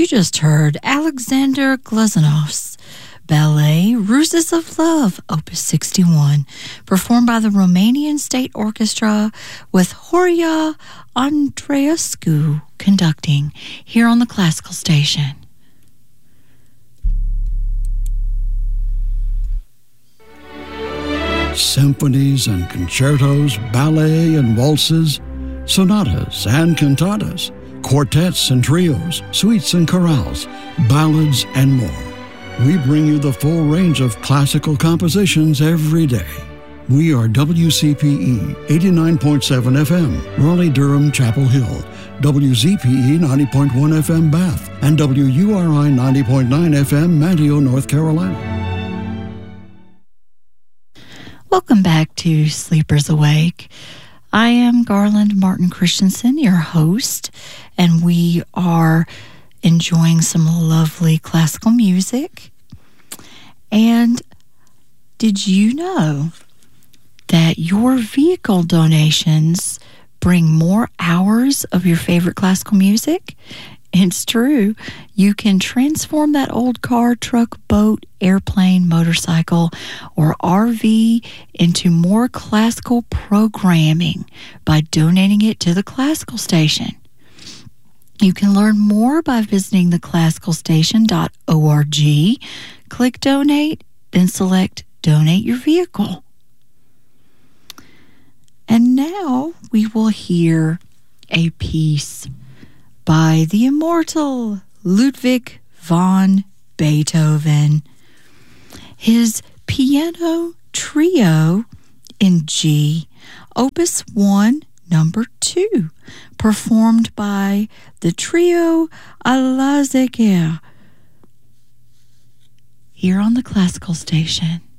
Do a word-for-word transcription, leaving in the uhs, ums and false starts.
You just heard Alexander Glazanov's ballet Ruses of Love, Opus sixty-one, performed by the Romanian State Orchestra with Horia Andreescu conducting here on the Classical Station. Symphonies and concertos, ballet and waltzes, sonatas and cantatas, quartets and trios, suites and chorales, ballads and more. We bring you the full range of classical compositions every day. We are W C P E eighty-nine point seven F M, Raleigh-Durham, Chapel Hill, W Z P E ninety point one F M, Bath, and W U R I ninety point nine F M, Manteo, North Carolina. Welcome back to Sleepers Awake. I am Garland Martin Christensen, your host, and we are enjoying some lovely classical music. And did you know that your vehicle donations bring more hours of your favorite classical music? It's true. You can transform that old car, truck, boat, airplane, motorcycle, or R V into more classical programming by donating it to the Classical Station. You can learn more by visiting the classical station dot org. Click Donate, then select Donate Your Vehicle. And now we will hear a piece by the immortal Ludwig van Beethoven. His Piano Trio in G, Opus one, number two, performed by the Trio à la Zeger here on the Classical Station.